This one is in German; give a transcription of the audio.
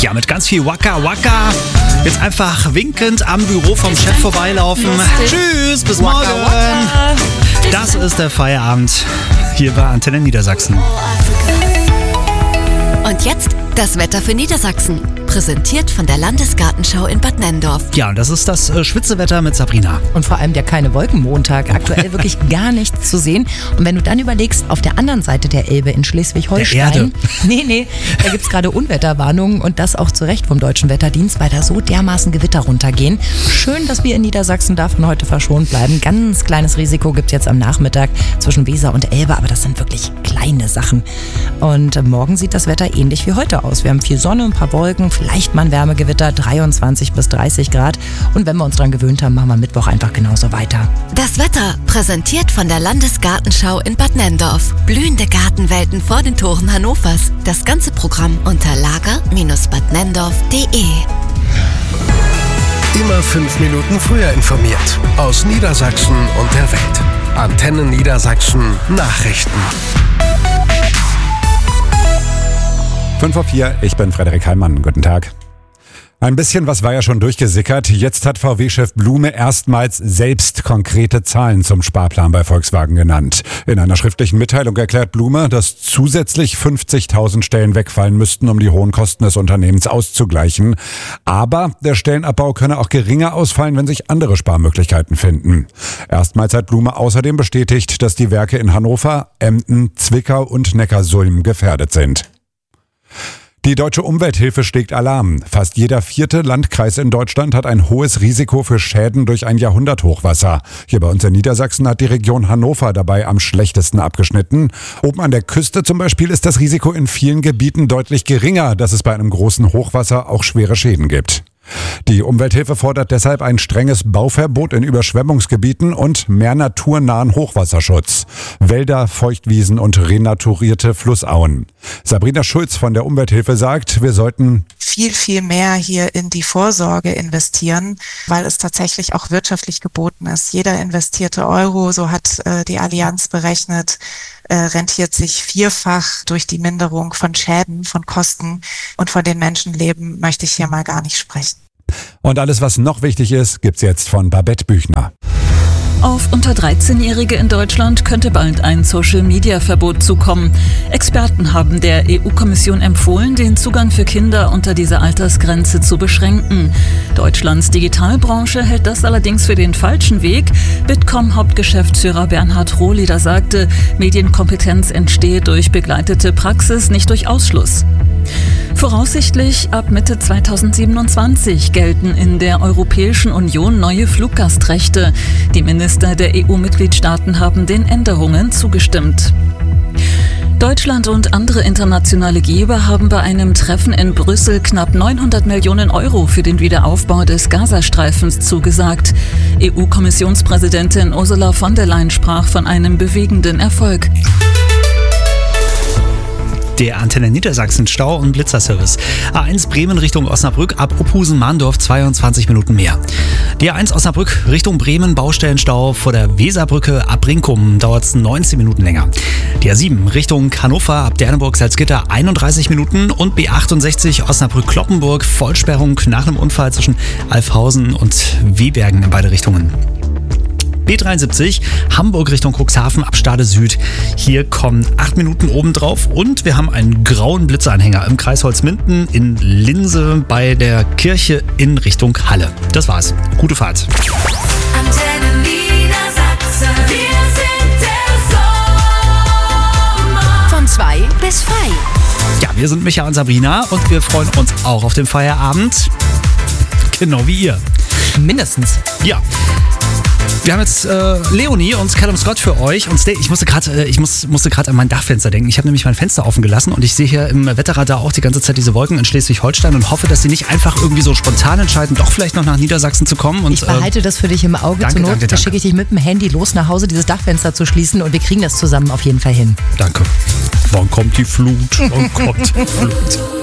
Ja, mit ganz viel Waka Waka. Jetzt einfach winkend am Büro vom Chef vorbeilaufen. Tschüss, bis morgen. Das ist der Feierabend hier bei Antenne Niedersachsen. Und jetzt das Wetter für Niedersachsen. Präsentiert von der Landesgartenschau in Bad Nenndorf. Ja, und das ist das Schwitzewetter mit Sabrina. Und vor allem der keine Wolkenmontag. Aktuell wirklich gar nichts zu sehen. Und wenn du dann überlegst, auf der anderen Seite der Elbe in Schleswig-Holstein. Nee, da gibt es gerade Unwetterwarnungen und das auch zu Recht vom Deutschen Wetterdienst, weil da so dermaßen Gewitter runtergehen. Schön, dass wir in Niedersachsen davon heute verschont bleiben. Ganz kleines Risiko gibt es jetzt am Nachmittag zwischen Weser und Elbe, aber das sind wirklich kleine Sachen. Und morgen sieht das Wetter ähnlich wie heute aus. Wir haben viel Sonne, ein paar Wolken, vielleicht mal ein Wärmegewitter, 23 bis 30 Grad. Und wenn wir uns dran gewöhnt haben, machen wir Mittwoch einfach genauso weiter. Das Wetter präsentiert von der Landesgartenschau in Bad Nenndorf. Blühende Gartenwelten vor den Toren Hannovers. Das ganze Programm unter lager-badnenndorf.de. Immer 5 Minuten früher informiert. Aus Niedersachsen und der Welt. Antenne Niedersachsen Nachrichten. 5:04, ich bin Frederik Heimann. Guten Tag. Ein bisschen was war ja schon durchgesickert. Jetzt hat VW-Chef Blume erstmals selbst konkrete Zahlen zum Sparplan bei Volkswagen genannt. In einer schriftlichen Mitteilung erklärt Blume, dass zusätzlich 50.000 Stellen wegfallen müssten, um die hohen Kosten des Unternehmens auszugleichen. Aber der Stellenabbau könne auch geringer ausfallen, wenn sich andere Sparmöglichkeiten finden. Erstmals hat Blume außerdem bestätigt, dass die Werke in Hannover, Emden, Zwickau und Neckarsulm gefährdet sind. Die Deutsche Umwelthilfe schlägt Alarm. Fast jeder 4. Landkreis in Deutschland hat ein hohes Risiko für Schäden durch ein Jahrhunderthochwasser. Hier bei uns in Niedersachsen hat die Region Hannover dabei am schlechtesten abgeschnitten. Oben an der Küste zum Beispiel ist das Risiko in vielen Gebieten deutlich geringer, dass es bei einem großen Hochwasser auch schwere Schäden gibt. Die Umwelthilfe fordert deshalb ein strenges Bauverbot in Überschwemmungsgebieten und mehr naturnahen Hochwasserschutz. Wälder, Feuchtwiesen und renaturierte Flussauen. Sabrina Schulz von der Umwelthilfe sagt, wir sollten viel mehr hier in die Vorsorge investieren, weil es tatsächlich auch wirtschaftlich geboten ist. Jeder investierte Euro, so hat die Allianz berechnet, rentiert sich 4-fach durch die Minderung von Schäden, von Kosten, und von den Menschenleben möchte ich hier mal gar nicht sprechen. Und alles, was noch wichtig ist, gibt's jetzt von Babette Büchner. Auf unter 13-Jährige in Deutschland könnte bald ein Social-Media-Verbot zukommen. Experten haben der EU-Kommission empfohlen, den Zugang für Kinder unter dieser Altersgrenze zu beschränken. Deutschlands Digitalbranche hält das allerdings für den falschen Weg. Bitkom-Hauptgeschäftsführer Bernhard Rohleder sagte, Medienkompetenz entstehe durch begleitete Praxis, nicht durch Ausschluss. Voraussichtlich ab Mitte 2027 gelten in der Europäischen Union neue Fluggastrechte. Die Minister der EU-Mitgliedstaaten haben den Änderungen zugestimmt. Deutschland und andere internationale Geber haben bei einem Treffen in Brüssel knapp 900 Millionen Euro für den Wiederaufbau des Gazastreifens zugesagt. EU-Kommissionspräsidentin Ursula von der Leyen sprach von einem bewegenden Erfolg. Der Antenne Niedersachsen Stau- und Blitzerservice. A1 Bremen Richtung Osnabrück ab Opusen-Mahndorf 22 Minuten mehr. Die A1 Osnabrück Richtung Bremen Baustellenstau vor der Weserbrücke ab Brinkum dauert es 19 Minuten länger. Die A7 Richtung Hannover ab Derneburg-Salzgitter 31 Minuten und B68 Osnabrück-Kloppenburg Vollsperrung nach einem Unfall zwischen Alfhausen und Wehbergen in beide Richtungen. B73 Hamburg Richtung Cuxhaven ab Stade Süd. Hier kommen 8 Minuten obendrauf und wir haben einen grauen Blitzeranhänger im Kreis Holzminden in Linse bei der Kirche in Richtung Halle. Das war's. Gute Fahrt. Antenne Niedersachsen, wir sind der Sommer. Von 2 bis 5. Ja, wir sind Micha und Sabrina und wir freuen uns auch auf den Feierabend. Genau wie ihr. Mindestens. Ja. Wir haben jetzt Leonie und Callum Scott für euch. Und ich musste gerade an mein Dachfenster denken. Ich habe nämlich mein Fenster offen gelassen und ich sehe hier im Wetterradar auch die ganze Zeit diese Wolken in Schleswig-Holstein und hoffe, dass sie nicht einfach irgendwie so spontan entscheiden, doch vielleicht noch nach Niedersachsen zu kommen. Und, ich behalte das für dich im Auge. Danke, Zur Not danke. schicke ich dich mit dem Handy los nach Hause, dieses Dachfenster zu schließen, und wir kriegen das zusammen auf jeden Fall hin. Danke. Wann kommt die Flut? Wann kommt die Flut?